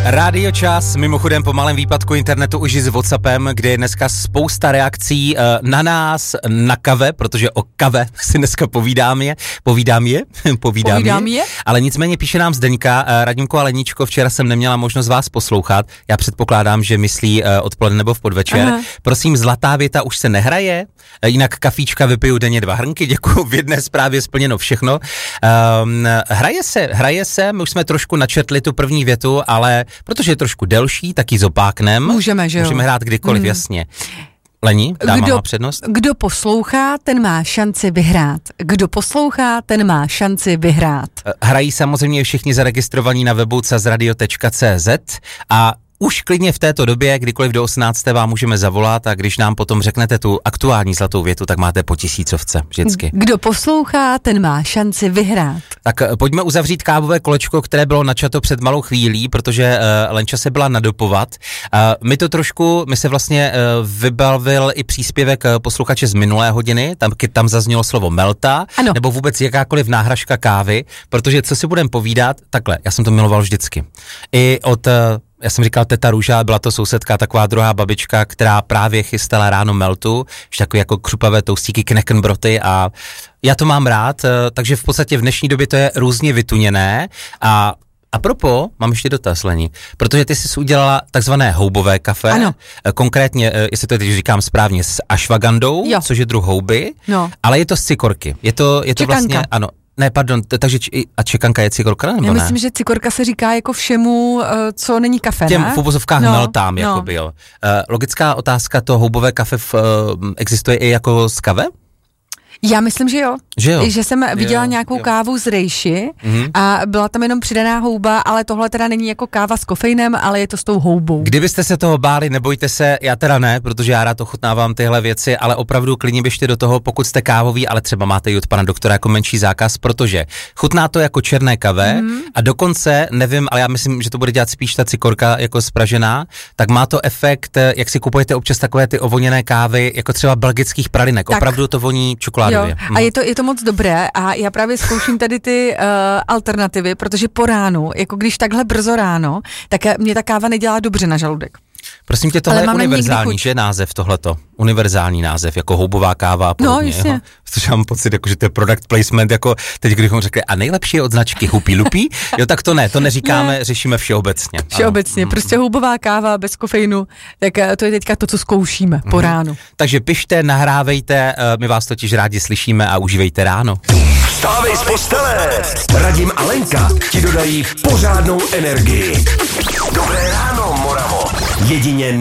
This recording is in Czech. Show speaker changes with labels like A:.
A: Rádio Čas, mimochodem po malém výpadku internetu už i s WhatsAppem, kde je dneska spousta reakcí na nás, na kave, protože o kave si dneska povídám je. Ale nicméně píše nám Zdeňka, Radimko a Leničko, včera jsem neměla možnost vás poslouchat, já předpokládám, že myslí odpoledne nebo v podvečer. Aha. Prosím, zlatá věta už se nehraje, jinak kafíčka vypiju denně 2 hrnky, děkuju, v jedné zprávě splněno všechno. Hraje se, my už jsme trošku načetli tu první větu, ale protože je trošku delší, tak ji zopáknem.
B: Můžeme, že jo?
A: Můžeme hrát kdykoliv, jasně. Lení, dáma má přednost.
B: Kdo poslouchá, ten má šanci vyhrát. Kdo poslouchá, ten má šanci vyhrát.
A: Hrají samozřejmě všichni zaregistrovaní na webu cazradio.cz a už klidně v této době, kdykoliv do 18. vám můžeme zavolat a když nám potom řeknete tu aktuální zlatou větu, tak máte po 1000 vždycky.
B: Kdo poslouchá, ten má šanci vyhrát.
A: Tak pojďme uzavřít kávové kolečko, které bylo načato před malou chvílí, protože Lenča se byla nadopovat. My se vlastně vybavil i příspěvek posluchače z minulé hodiny, tam zaznělo slovo melta, ano. Nebo vůbec jakákoliv náhražka kávy, protože co si budeme povídat, takhle, já jsem to miloval vždycky. I od já jsem říkal teta Růža, byla to sousedka, taková druhá babička, která právě chystala ráno meltu, takový jako křupavé toustíky, kneckenbroty a já to mám rád, takže v podstatě v dnešní době to je různě vytuněné a propo, mám ještě dotaz, Leni, protože ty jsi udělala takzvané houbové kafe, ano. Konkrétně, jestli to teď říkám správně, s ashwagandou, jo. Což je druh houby, no. Ale je to z cikorky, je to vlastně, ano. Ne, pardon, takže a čekanka je cikorka, nebo ne?
B: Já myslím, že cikorka se říká jako všemu, co není kafe,
A: těm
B: ne?
A: V uvozovkách meltám, jakoby, jo. Logická otázka, to houbové kafe existuje i jako z kave?
B: Já myslím, že jo. Že jsem viděla nějakou kávu z rejši a byla tam jenom přidaná houba, ale tohle teda není jako káva s kofeinem, ale je to s tou houbou.
A: Kdybyste se toho báli, nebojte se, já teda ne, protože já rád ochutnávám tyhle věci, ale opravdu klidně běžte do toho, pokud jste kávový, ale třeba máte i od pana doktora jako menší zákaz, protože chutná to jako černé kafe a dokonce, nevím, ale já myslím, že to bude dělat spíš ta cikorka jako spražená, tak má to efekt, jak si kupujete občas takové ty ovoněné kávy, jako třeba belgických pralinek, tak. Opravdu to voní čokoládově.
B: A je to moc dobré a já právě zkouším tady ty alternativy, protože po ránu, jako když takhle brzo ráno, tak mě ta káva nedělá dobře na žaludek.
A: Prosím tě, tohle je univerzální, že název tohleto? Univerzální název, jako houbová káva a podobně.
B: No, jasně.
A: Protože mám pocit, jako, že to je product placement, jako teď, kdybychom řekli, a nejlepší je od značky Hupi Lupi? Jo, tak to ne, to neříkáme, ne. Řešíme všeobecně.
B: Všeobecně, prostě houbová káva bez kofeinu, tak to je teďka to, co zkoušíme po ránu.
A: Takže pište, nahrávejte, my vás totiž rádi slyšíme a užívejte ráno.
C: Vstávej z postele! Radim a Lenka ti dodají pořádnou energii. Dobré ráno, Moravo! Jedině